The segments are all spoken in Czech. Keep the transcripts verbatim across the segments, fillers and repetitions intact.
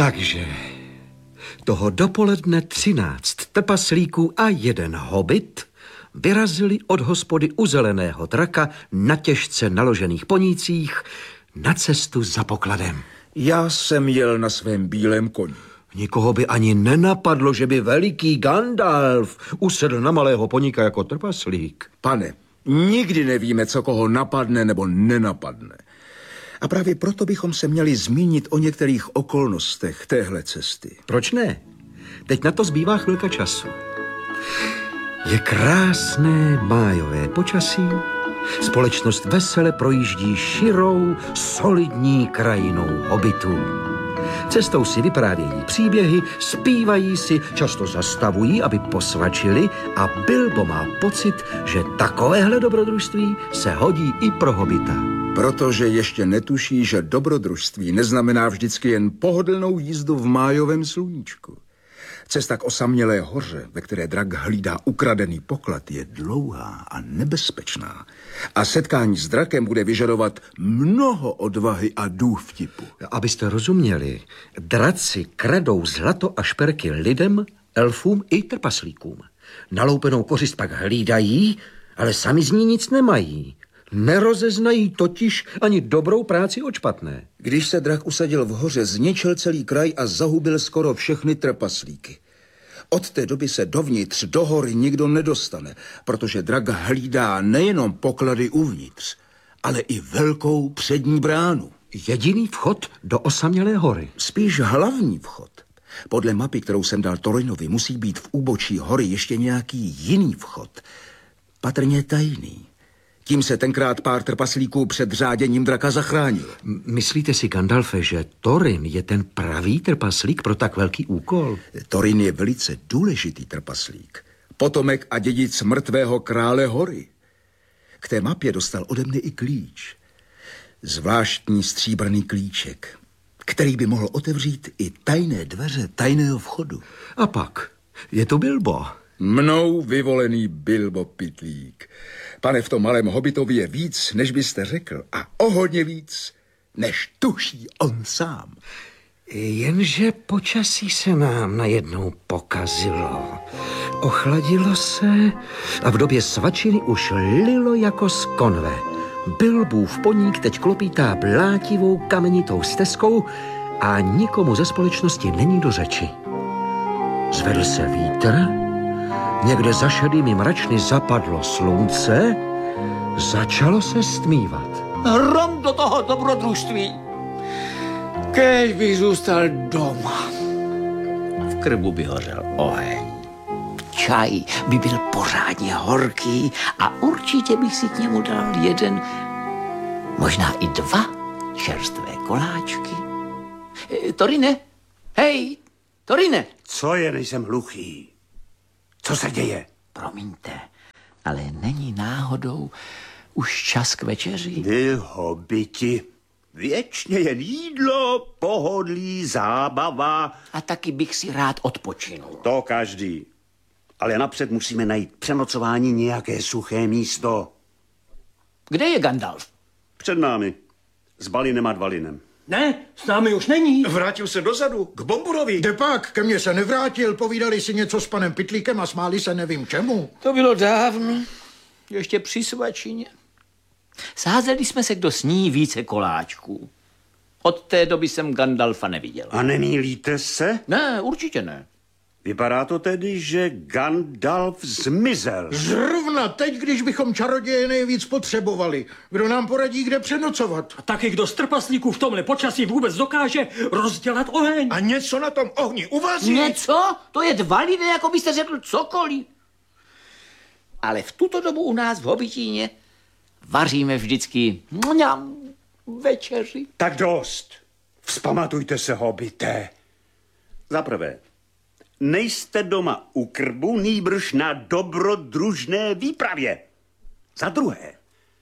Takže toho dopoledne třináct trpaslíků a jeden hobit vyrazili od hospody u zeleného draka na těžce naložených ponících na cestu za pokladem. Já jsem jel na svém bílém koni. Nikoho by ani nenapadlo, že by veliký Gandalf usedl na malého poníka jako trpaslík. Pane, nikdy nevíme, co koho napadne nebo nenapadne. A právě proto bychom se měli zmínit o některých okolnostech téhle cesty. Proč ne? Teď na to zbývá chvilka času. Je krásné májové počasí, společnost vesele projíždí širou, solidní krajinou hobitů. Cestou si vyprávějí příběhy, zpívají si, často zastavují, aby posvačili a Bilbo má pocit, že takovéhle dobrodružství se hodí i pro hobita. Protože ještě netuší, že dobrodružství neznamená vždycky jen pohodlnou jízdu v májovém sluníčku. Cesta k osamělé hoře, ve které drak hlídá ukradený poklad, je dlouhá a nebezpečná. A setkání s drakem bude vyžadovat mnoho odvahy a důvtipu. Abyste rozuměli, draci kradou zlato a šperky lidem, elfům i trpaslíkům. Naloupenou kořist pak hlídají, ale sami z ní nic nemají. Nerozeznají totiž ani dobrou práci od špatné. Když se drak usadil v hoře, zničil celý kraj a zahubil skoro všechny trpaslíky. Od té doby se dovnitř do hory nikdo nedostane, protože drak hlídá nejenom poklady uvnitř, ale i velkou přední bránu. Jediný vchod do osamělé hory. Spíš hlavní vchod. Podle mapy, kterou jsem dal Thorinovi, musí být v úbočí hory ještě nějaký jiný vchod. Patrně tajný. Tím se tenkrát pár trpaslíků před řáděním draka zachránil. Myslíte si, Gandalfe, že Thorin je ten pravý trpaslík pro tak velký úkol? Thorin je velice důležitý trpaslík. Potomek a dědic mrtvého krále hory. K té mapě dostal ode mne i klíč. Zvláštní stříbrný klíček, který by mohl otevřít i tajné dveře tajného vchodu. A pak je to Bilbo. Mnou vyvolený Bilbo Pytlík. Pane, v tom malém hobitovi je víc, než byste řekl. A o hodně víc, než tuší on sám. Jenže počasí se nám najednou pokazilo. Ochladilo se a v době svačiny už lilo jako z konve. Bilbův poník teď klopítá blátivou kamenitou stezkou a nikomu ze společnosti není do řeči. Zvedl se vítr, někde za šedými mračny zapadlo slunce, začalo se stmívat. Hrom do toho dobrodružství. Kéž bych zůstal doma. V krbu by hořel oheň. Čaj by byl pořádně horký a určitě bych si k němu dal jeden, možná i dva čerstvé koláčky. E, Thorine, hej, Thorine. Co je, nejsem hluchý? Co se děje? Promiňte, ale není náhodou už čas k večeři? Vy hobiti, věčně jen jídlo, pohodlí, zábava. A taky bych si rád odpočinul. To každý. Ale napřed musíme najít přenocování nějaké suché místo. Kde je Gandalf? Před námi. S Balinem a Dvalinem. Ne, s námi už není. Vrátil se dozadu, k Bomburovi. Kde pak? Ke mně se nevrátil, povídali si něco s panem Pytlíkem a smáli se nevím čemu. To bylo dávno, ještě při svačině. Sázeli jsme se, kdo sní více koláčků. Od té doby jsem Gandalfa neviděl. A nemýlíte se? Ne, určitě ne. Vypadá to tedy, že Gandalf zmizel. Zrovna teď, když bychom čaroděje nejvíc potřebovali. Kdo nám poradí, kde přenocovat? A taky kdo z trpaslíků v tomhle počasí vůbec dokáže rozdělat oheň? A něco na tom ohni uvaří. Něco? To je Dvalin, jako byste řekl cokoliv. Ale v tuto dobu u nás v Hobitíně vaříme vždycky mňam, večeři. Tak dost. Vzpamatujte se, hobité. Za prvé, nejste doma u krbu, nýbrž na dobrodružné výpravě. Za druhé,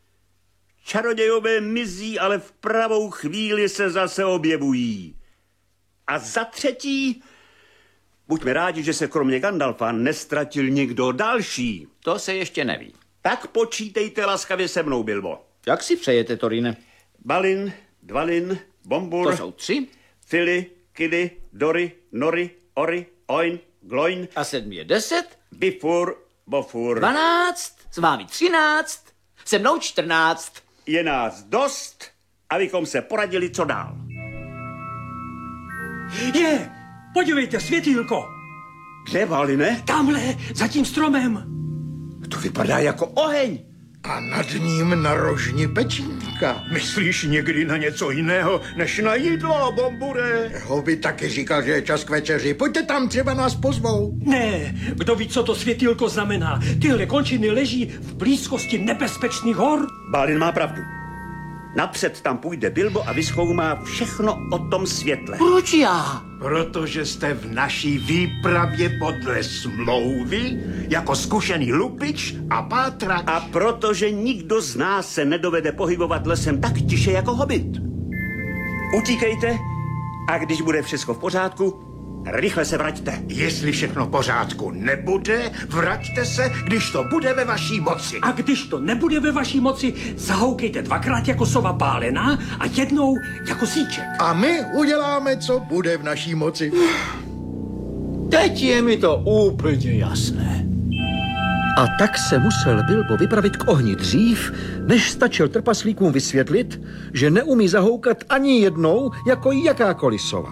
čarodějové mizí, ale v pravou chvíli se zase objevují. A za třetí, buďme rádi, že se kromě Gandalfa nestratil nikdo další. To se ještě neví. Tak počítejte laskavě se mnou, Bilbo. Jak si přejete, Thorine? Balin, Dvalin, Bombur, To jsou tři. Fili, Kidy, Dory, Nory, Ory, Oin, Gloin, A sedm je deset, Bifur, Bofur. dvanáct, s vámi třináct, se mnou čtrnáct. Je nás dost, abychom se poradili, co dál. Je, podívejte, světýlko. Kde, Valine? Tamhle, za tím stromem. To vypadá jako oheň. A nad ním na rožni pečínka. Myslíš někdy na něco jiného, než na jídlo, Bombure? Hobby taky říkal, že je čas k večeři. Pojďte tam, třeba nás pozvou. Ne, kdo ví, co to světýlko znamená. Tyhle končiny leží v blízkosti nebezpečných hor. Balin má pravdu. Napřed tam půjde Bilbo a vyzkoumá všechno o tom světle. Proč já? Protože jste v naší výpravě podle smlouvy jako zkušený lupič a pátrač. A protože nikdo z nás se nedovede pohybovat lesem tak tiše jako hobit. Utíkejte a když bude všechno v pořádku, rychle se vraťte. Jestli všechno v pořádku nebude, vraťte se, když to bude ve vaší moci. A když to nebude ve vaší moci, zahoukejte dvakrát jako sova pálená a jednou jako síček. A my uděláme, co bude v naší moci. Teď je mi to úplně jasné. A tak se musel Bilbo vypravit k ohni dřív, než stačil trpaslíkům vysvětlit, že neumí zahoukat ani jednou jako jakákoliv sova.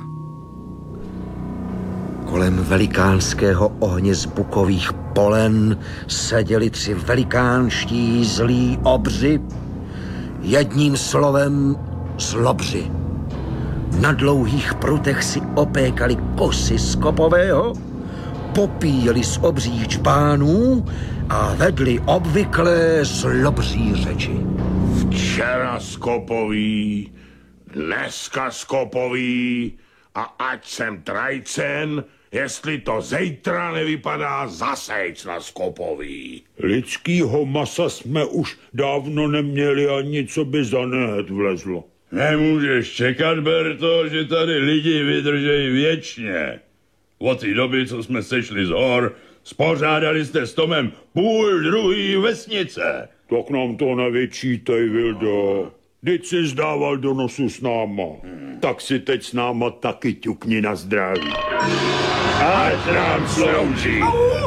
Kolem velikánského ohně z bukových polen seděli tři velikánští zlí obři, jedním slovem zlobři. Na dlouhých prutech si opékali kosy z kopového, popíjeli z obřích čbánů a vedli obvyklé zlobří řeči. Včera skopový, dneska skopový a ať jsem trajcen, jestli to zítra nevypadá zasejc na skopový. Lidskýho masa jsme už dávno neměli ani co by za nehet vlezlo. Nemůžeš čekat, Berto, že tady lidi vydržejí věčně. Od té doby, co jsme sešli z hor, spořádali jste s Tomem půl druhý vesnice. Tak nám to nevyčítej, Vildo. Vždyť si zdával do nosu s náma. Hmm. Tak si teď s náma taky ťukni na zdraví. Ať nám slouží.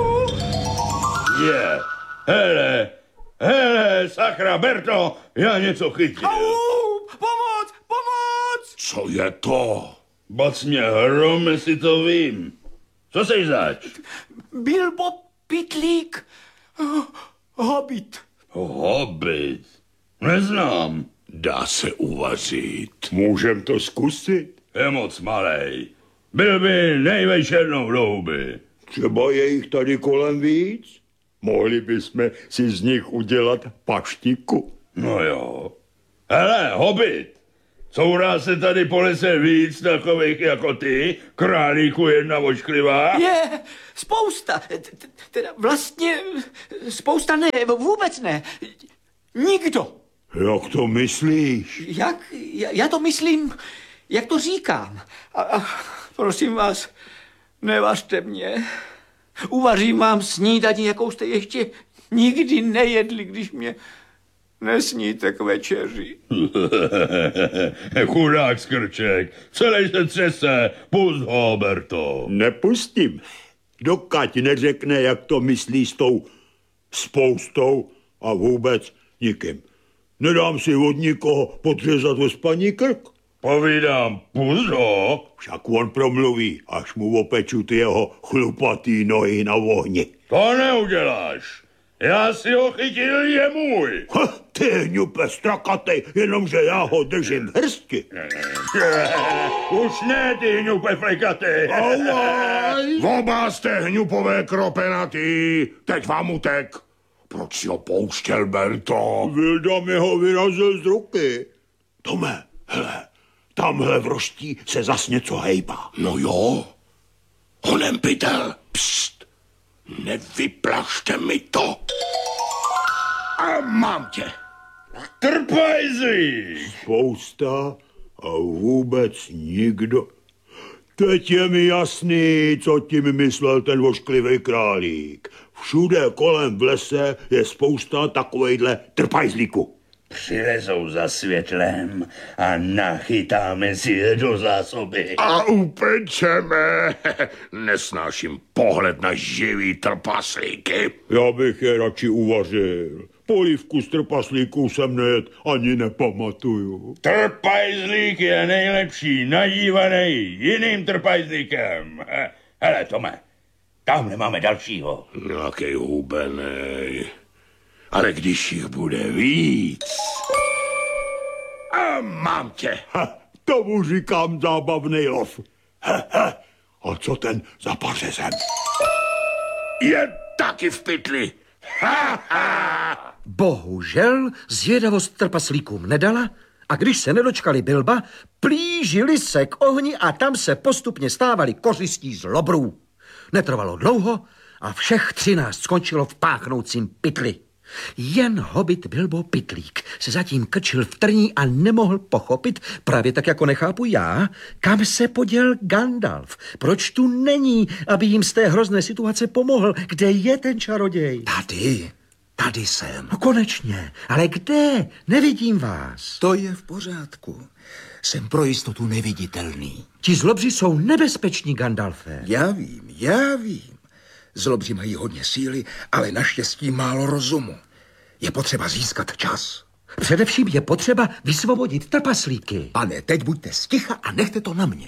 Je, hele, hele, sakra, Berto, já něco chytil. Pomoc, pomoc! Co je to? Bac mě hrom, jestli to vím. Co seš zač? Bilbo Pitlík. Hobit. Hobit? Neznám. Dá se uvařit. Můžem to zkusit? Je moc malej. Byl by nejvejš jednou do huby. Třeba je jich tady kolem víc? Mohli bychom si z nich udělat paštiku. No jo. Hele, hobit. Courá se tady po lese víc takových jako ty, králíku jedna ošklivá? Je, spousta. Teda vlastně spousta ne, vůbec ne. Nikdo. Jak to myslíš? Jak? Já, já to myslím, jak to říkám. A, a prosím vás, nevařte mě. Uvařím vám snídani, jakou jste ještě nikdy nejedli, když mě nesníte k večeři. Chudák skrček, celý se třese, pust ho, Berto. Nepustím, dokud neřekne, jak to myslí s tou spoustou a vůbec nikým. Nedám si od nikoho podřezat ve spaní krk. Povídám, pust ho. Však on promluví, až mu opeču ty jeho chlupatý nohy na ohni. To neuděláš. Já si ho chytil, je můj. Ha, ty hňupe strakatej, jenomže já ho držím v hrsti. Už ne, ty hňupe flekatej. Oba jste hňupové kropenatý, teď vám utek. Proč si ho pouštěl, Berto? Vilda mi ho vyrazil z ruky. Tome, hele, tamhle v roští se zas něco hejbá. No jo, Honem pytel, pst, nevyplašte mi to. A mám tě. trpajzi. Spousta a vůbec nikdo. Teď je mi jasný, co tím myslel ten vošklivý králík. Všude kolem v lese je spousta takovejhle trpajzlíků. Přilezou za světlem a nachytáme si je do zásoby. A upečeme. Nesnáším pohled na živý trpaslíky. Já bych je radši uvařil. Polívku z trpaslíků jsem nejet ani nepamatuju. Trpajzlík je nejlepší, nadívaný jiným trpajzlíkem. Hele, Tome, tamhle máme dalšího. Nějakej hubenej. Ale když jich bude víc... A mám tě. Ha, tomu říkám zábavnej lov. Ha, ha. A co ten za pařezem? Je taky v pytli. Ha, ha. Bohužel zvědavost trpaslíkům nedala a když se nedočkali Bilba, plížili se k ohni a tam se postupně stávali kořistí z lobrů. Netrvalo dlouho a všech třináct skončilo v páchnoucím pytli. Jen hobit Bilbo Pytlík se zatím krčil v trní a nemohl pochopit, právě tak jako nechápu já, kam se poděl Gandalf. Proč tu není, aby jim z té hrozné situace pomohl? Kde je ten čaroděj? Tady, tady jsem. No konečně, ale kde? Nevidím vás. To je v pořádku. Jsem pro jistotu neviditelný. Ti zlobři jsou nebezpeční, Gandalfe. Já vím, já vím. Zlobři mají hodně síly, ale naštěstí málo rozumu. Je potřeba získat čas. Především je potřeba vysvobodit trpaslíky. Pane, teď buďte sticha a nechte to na mě.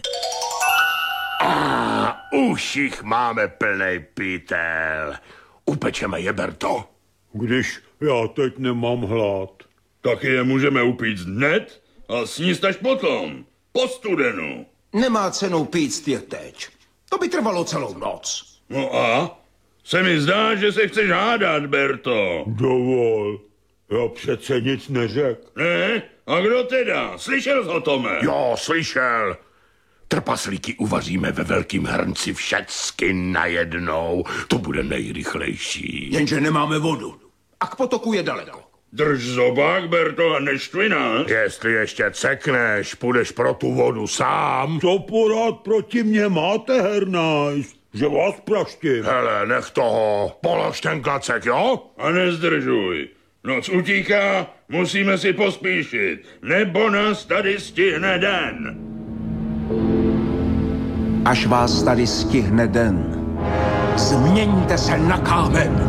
A už jich máme plnej pytel. Upečeme je, Berto. Když já teď nemám hlad. Taky je můžeme upít hned a sníst až potom. Po studenu. Nemá cenu pít je teď. To by trvalo celou noc. No a? Se mi zdá, že se chceš hádat, Berto. Dovol, já přece nic neřek. Ne? A kdo teda? Slyšel jsi o tome? Jo, slyšel. Trpaslíky uvaříme ve velkým hrnci všecky najednou. To bude nejrychlejší. Jenže nemáme vodu. A k potoku je daleko. Drž zobák, Berto, a neštvi nás. Jestli ještě cekneš, půjdeš pro tu vodu sám. Co porád proti mně máte, Hernajs? Že vás praštím. Hele, nech toho. Polož ten klacek, jo? A nezdržuj. Noc utíká, musíme si pospíšit, nebo nás tady stihne den. Až vás tady stihne den, změňte se na kámen.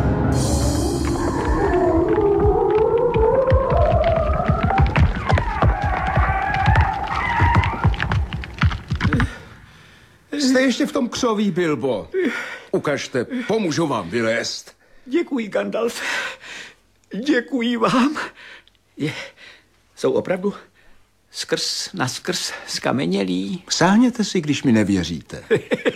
Jste ještě v tom křoví, Bilbo. Ukažte, pomůžu vám vylézt. Děkuji, Gandalf. Děkuji vám. Je, jsou opravdu skrz na skrz skamenělí. Sáhněte si, když mi nevěříte.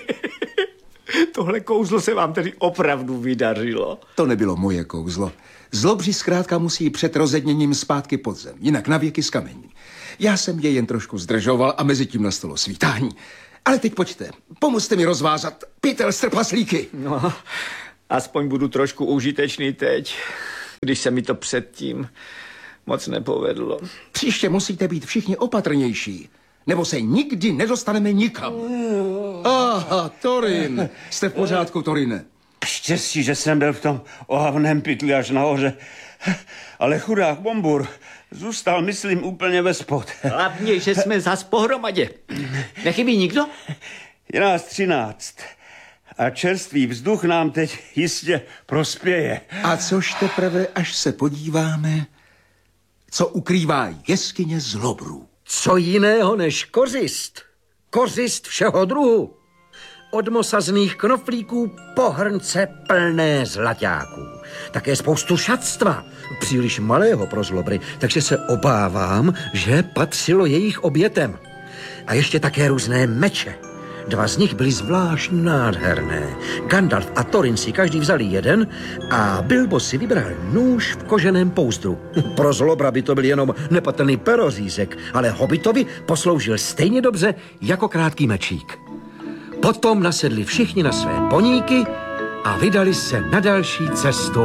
Tohle kouzlo se vám tedy opravdu vydařilo. To nebylo moje kouzlo. Zlobři zkrátka musí před rozedněním zpátky pod zem, jinak navěky z kamení. Já jsem je jen trošku zdržoval a mezi tím nastalo svítání. Ale teď pojďte, pomozte mi rozvázat pytel s trpaslíky. No, aspoň budu trošku užitečný teď, když se mi to předtím moc nepovedlo. Příště musíte být všichni opatrnější, nebo se nikdy nedostaneme nikam. Aha, Thorin. Jste v pořádku, Thorine? Štěstí, že jsem byl v tom ohavném pytli až nahoře. Ale chudák Bombur zůstal, myslím, úplně ve spod. Hlavně, že jsme zas pohromadě. Nechybí nikdo? Je nás třináct. A čerstvý vzduch nám teď jistě prospěje. A což teprve, až se podíváme, co ukrývá jeskyně zlobrů. Co jiného než kořist? Kořist všeho druhu. Od mosazných knoflíků po hrnce plné zlaťáků. Také spoustu šatstva, příliš malého pro zlobry, takže se obávám, že patřilo jejich obětem. A ještě také různé meče. Dva z nich byly zvlášť nádherné. Gandalf a Thorin si každý vzali jeden a Bilbo si vybral nůž v koženém pouzdru. Pro zlobra by to byl jenom nepatrný perořízek, ale hobitovi posloužil stejně dobře jako krátký mečík. Potom nasedli všichni na své poníky a vydali se na další cestu.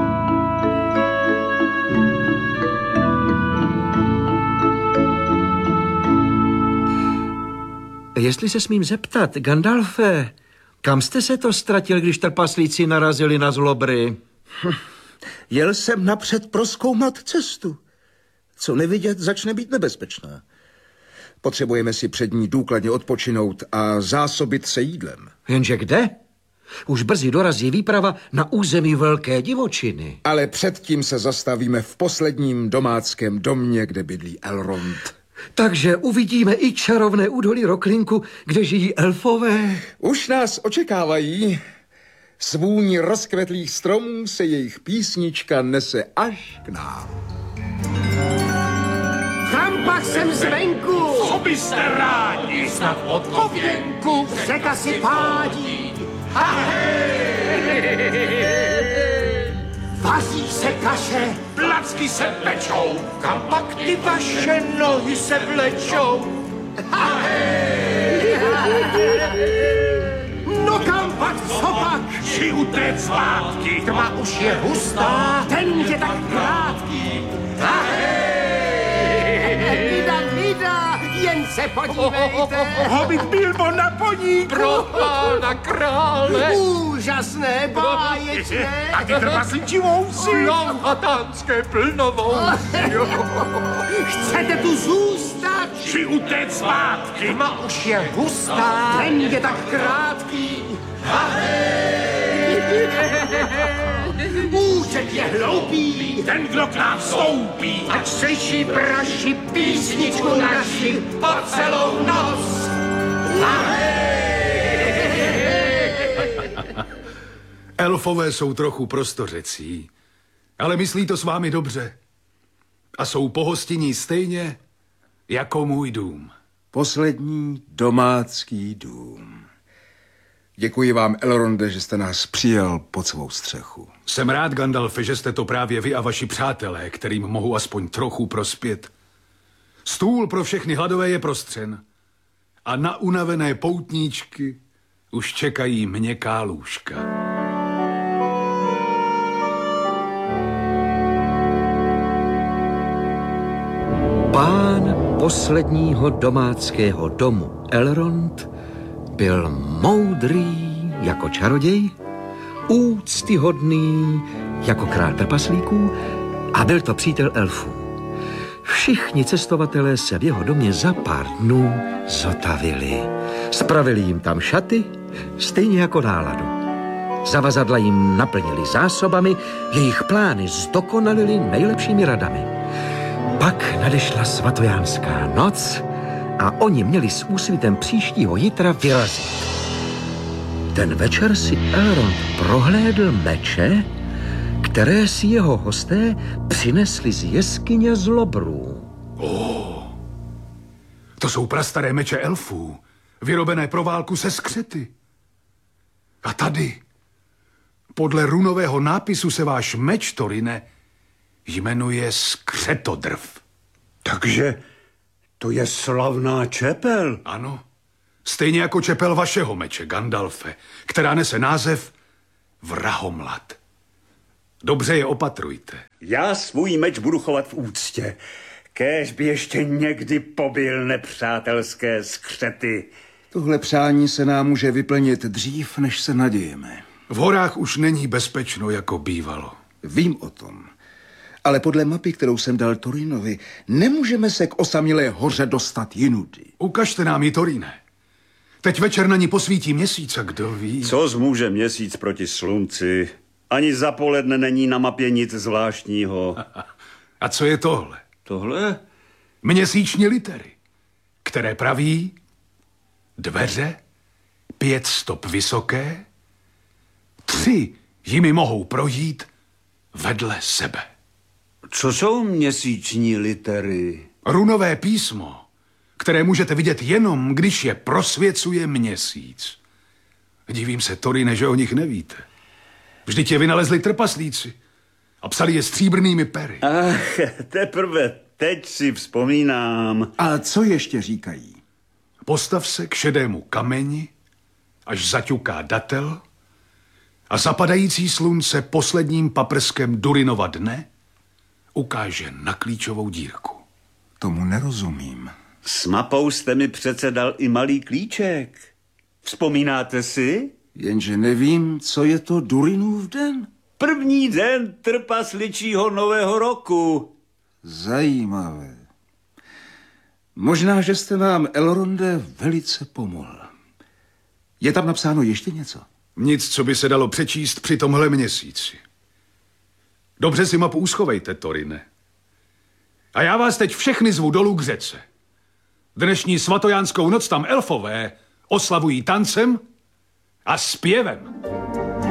Jestli se smím zeptat, Gandalfe, kam jste se to ztratil, když trpaslíci narazili na zlobry? Hm, jel jsem napřed prozkoumat cestu. Co nevidět, začne být nebezpečná. Potřebujeme si před ní důkladně odpočinout a zásobit se jídlem. Jenže kde? Už brzy dorazí výprava na území velké divočiny. Ale předtím se zastavíme v posledním domáckém domě, kde bydlí Elrond. Takže uvidíme i čarovné údolí Roklinku, kde žijí elfové. Už nás očekávají. S vůní rozkvetlých stromů se jejich písnička nese až k nám. Kampak jsem zvenku. Co byste rádi? Snad od okénku. Řeka si pádí. Vaří se kaše. Placky se pečou. Kam pak ty vaše nohy se vlečou? No kam pak, co pak? Či utéct zpátky. Tma už je hustá, ten je tak krátký. Vida, vida, jen se podívejte. Hobbit Bilbo na poníku. Pro pána krále. Úžasné, báječné. A ty trpasličí vousy. Lonhatánské plnovousy. Chcete tu zůstat? Či utéct zpátky. Tma už je hustá, ten je tak krátký. Účet je hloupý. Ten, kdo k nám vstoupí. Ať slyší praši písničku naši po celou noc. Elfové jsou trochu prostořecí, ale myslí to s vámi dobře. A jsou pohostinní stejně jako můj dům. Poslední domácký dům. Děkuji vám, Elronde, že jste nás přijal pod svou střechu. Jsem rád, Gandalfe, že jste to právě vy a vaši přátelé, kterým mohu aspoň trochu prospět. Stůl pro všechny hladové je prostřen a na unavené poutníčky už čekají měkká lůžka. Pán posledního domáckého domu Elrond byl moudrý jako čaroděj, úctyhodný jako král trpaslíků a byl to přítel elfů. Všichni cestovatelé se v jeho domě za pár dnů zotavili. Spravili jim tam šaty, stejně jako náladu. Zavazadla jim naplnili zásobami, jejich plány zdokonalili nejlepšími radami. Pak nadešla svatojánská noc a oni měli s úsvitem příštího jitra vyrazit. Ten večer si Elrond prohlédl meče, které si jeho hosté přinesli z jeskyně zlobrů. Oh, to jsou prastaré meče elfů, vyrobené pro válku se skřety. A tady, podle runového nápisu se váš meč, Torine, jmenuje Skřetodrv. Takže to je slavná čepel. Ano, stejně jako čepel vašeho meče, Gandalfe, která nese název Vrahomlad. Dobře je opatrujte. Já svůj meč budu chovat v úctě. Kéž by ještě někdy pobil nepřátelské skřety. Tohle přání se nám může vyplnit dřív, než se nadějeme. V horách už není bezpečno, jako bývalo. Vím o tom. Ale podle mapy, kterou jsem dal Torinovi, nemůžeme se k osamělé hoře dostat jinudy. Ukažte nám ji, Torine. Teď večer na ní posvítí měsíc a kdo ví. Co zmůže měsíc proti slunci? Ani za poledne není na mapě nic zvláštního. A co je tohle? Tohle? Měsíční litery, které praví dveře, pět stop vysoké, tři jimi mohou projít vedle sebe. Co jsou měsíční litery? Runové písmo, které můžete vidět jenom, když je prosvěcuje měsíc. Divím se, Torine, že o nich nevíte. Vždyť je vynalezli trpaslíci a psali je stříbrnými pery. Ach, teprve teď si vzpomínám. A co ještě říkají? Postav se k šedému kameni, až zaťuká datel a zapadající slunce posledním paprskem Durinova dne ukáže na klíčovou dírku. Tomu nerozumím. S mapou jste mi přece dal i malý klíček. Vzpomínáte si? Jenže nevím, co je to Durinův den. První den trpasličího nového roku. Zajímavé. Možná, že jste nám, Elronde, velice pomohl. Je tam napsáno ještě něco? Nic, co by se dalo přečíst při tomhle měsíci. Dobře si mapu uschovejte, Torine. A já vás teď všechny zvu dolů k řece. Dnešní svatojánskou noc tam elfové oslavují tancem a zpěvem.